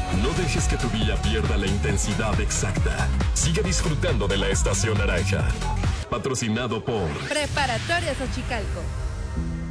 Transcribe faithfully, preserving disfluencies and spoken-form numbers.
No dejes que tu día pierda la intensidad exacta. Sigue disfrutando de la estación naranja. Patrocinado por Preparatorias Xochicalco.